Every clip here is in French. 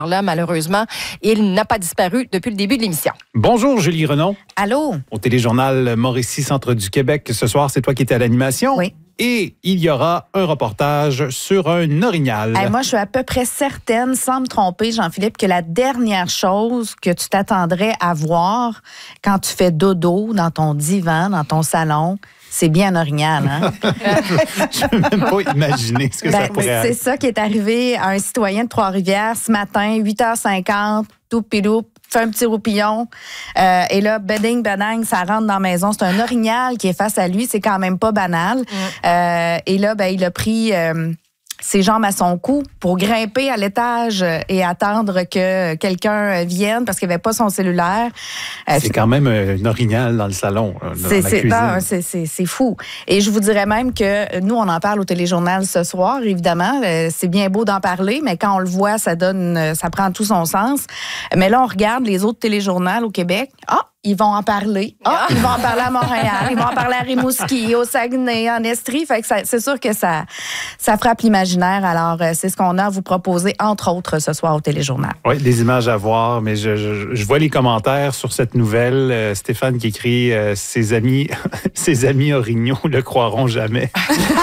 Là, malheureusement, il n'a pas disparu depuis le début de l'émission. Bonjour, Julie Renon. Allô? Au téléjournal Mauricie, Centre du Québec. Ce soir, c'est toi qui étais à l'animation. Oui. Et il y aura un reportage sur un orignal. Moi, je suis à peu près certaine, sans me tromper, Jean-Philippe, que la dernière chose que tu t'attendrais à voir quand tu fais dodo dans ton divan, dans ton salon, c'est bien un orignal, hein? Je ne peux même pas imaginer ce que ça pourrait être. C'est ça qui est arrivé à un citoyen de Trois-Rivières ce matin, 8h50, tout pilou, fait un petit roupillon. Et là, beding, bedang, ça rentre dans la maison. C'est un orignal qui est face à lui. C'est quand même pas banal. Et là, il a pris ses jambes à son cou pour grimper à l'étage et attendre que quelqu'un vienne parce qu'il n'avait pas son cellulaire. C'est quand même un orignal dans le salon, dans la cuisine. C'est fou. Et je vous dirais même que nous, on en parle au téléjournal ce soir, évidemment. C'est bien beau d'en parler, mais quand on le voit, ça prend tout son sens. Mais là, on regarde les autres téléjournaux au Québec. Ils vont en parler. Ils vont en parler à Montréal, ils vont en parler à Rimouski, au Saguenay, en Estrie. Fait que c'est sûr que ça frappe l'imaginaire. Alors, c'est ce qu'on a à vous proposer, entre autres, ce soir au téléjournal. Oui, des images à voir, mais je vois les commentaires sur cette nouvelle. Stéphane qui écrit ses amis orignaux le croiront jamais.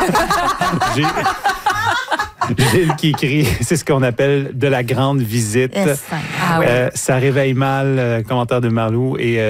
Gilles qui écrit, c'est ce qu'on appelle de la grande visite. Ça réveille mal, commentaire de Marlou. Et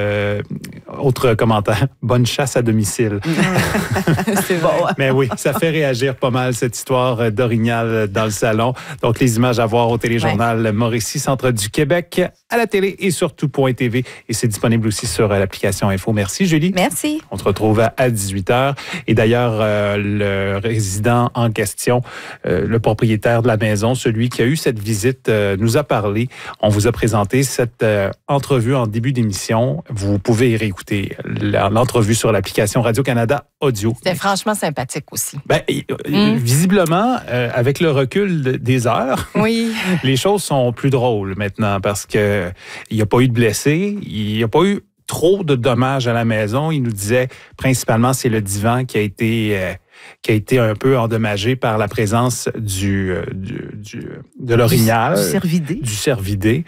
autre commentaire, bonne chasse à domicile. C'est bon. Mais oui, ça fait réagir pas mal cette histoire d'orignal dans le salon. Donc, les images à voir au téléjournal Mauricie, Centre du Québec, à la télé et sur tout.tv. Et c'est disponible aussi sur l'application Info. Merci, Julie. Merci. On se retrouve à 18h. Et d'ailleurs, le résident en question, le propriétaire de la maison, celui qui a eu cette visite, nous a parlé. On vous a présenté cette entrevue en début d'émission. Vous pouvez réécouter l'entrevue sur l'application Radio-Canada Audio. C'était franchement sympathique aussi. Visiblement, avec le recul des heures, les choses sont plus drôles maintenant parce qu'il n'y a pas eu de blessés, il n'y a pas eu trop de dommages à la maison. Il nous disait, principalement, c'est le divan qui a été un peu endommagé par la présence de l'orignal. Du cervidé.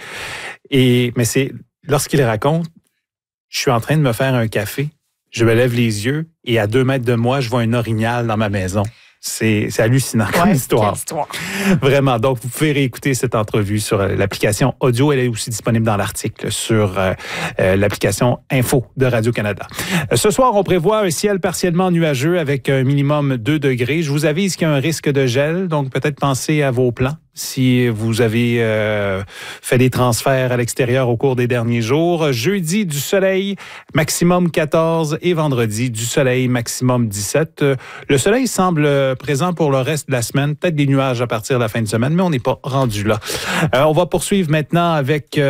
Mais c'est, lorsqu'il raconte, je suis en train de me faire un café, je me lève les yeux et à 2 mètres de moi, je vois un orignal dans ma maison. C'est hallucinant comme histoire. Vraiment. Donc, vous pouvez réécouter cette entrevue sur l'application audio. Elle est aussi disponible dans l'article sur l'application Info de Radio-Canada. Ce soir, on prévoit un ciel partiellement nuageux avec un minimum 2 degrés. Je vous avise qu'il y a un risque de gel, donc peut-être pensez à vos plans. Si vous avez fait des transferts à l'extérieur au cours des derniers jours. Jeudi, du soleil, maximum 14 et vendredi, du soleil, maximum 17. Le soleil semble présent pour le reste de la semaine. Peut-être des nuages à partir de la fin de semaine, mais on n'est pas rendu là. On va poursuivre maintenant avec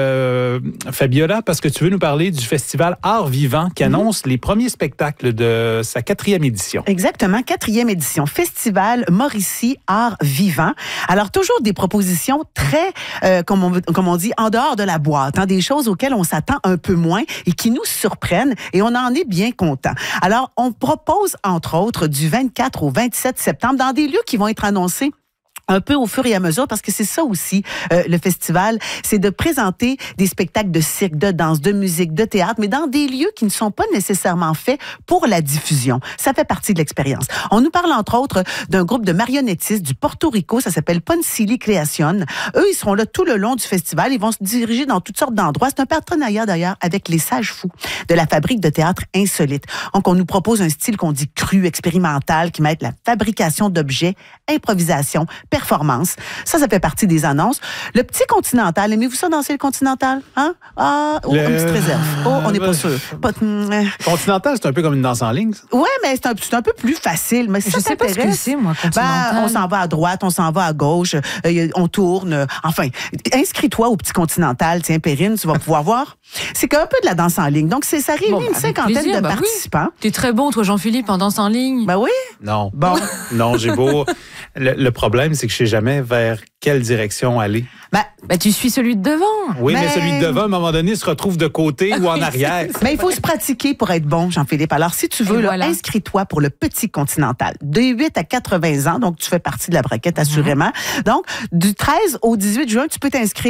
Fabiola parce que tu veux nous parler du festival Art Vivant qui annonce les premiers spectacles de sa 4e édition. Exactement, 4e édition. Festival Mauricie Art Vivant. Alors, toujours des propositions très, comme on dit, en dehors de la boîte, des choses auxquelles on s'attend un peu moins et qui nous surprennent et on en est bien content. Alors, on propose, entre autres, du 24 au 27 septembre, dans des lieux qui vont être annoncés un peu au fur et à mesure, parce que c'est ça aussi, le festival, c'est de présenter des spectacles de cirque, de danse, de musique, de théâtre, mais dans des lieux qui ne sont pas nécessairement faits pour la diffusion. Ça fait partie de l'expérience. On nous parle, entre autres, d'un groupe de marionnettistes du Porto Rico, ça s'appelle Poncili Creation. Eux, ils seront là tout le long du festival, ils vont se diriger dans toutes sortes d'endroits. C'est un partenariat, d'ailleurs, avec les Sages Fous de la fabrique de théâtre Insolite. Donc, on nous propose un style qu'on dit cru, expérimental, qui mêle la fabrication d'objets, improvisation, performance. Ça fait partie des annonces. Le petit Continental, aimez-vous ça danser le Continental? Hein? Une petite réserve. On n'est pas sûr. Continental, c'est un peu comme une danse en ligne, ça? Oui, mais c'est un peu plus facile. Mais si je sais pas ce que c'est, moi, Continental. On s'en va à droite, on s'en va à gauche, on tourne. Enfin, inscris-toi au petit Continental. Tiens, Perrine, tu vas pouvoir voir. C'est un peu de la danse en ligne. Donc, ça réunit une cinquantaine de participants. Oui. T'es très bon, toi, Jean-Philippe, en danse en ligne. Ben oui. Non. Bon. Non, j'ai beau... Le problème, c'est que je sais jamais vers quelle direction aller. Ben, tu suis celui de devant. Oui, mais celui de devant, à un moment donné, se retrouve de côté ou en arrière. Mais il faut se pratiquer pour être bon, Jean-Philippe. Alors, si tu veux, là, inscris-toi pour le Petit Continental. De 8 à 80 ans, donc tu fais partie de la braquette, assurément. Donc, du 13 au 18 juin, tu peux t'inscrire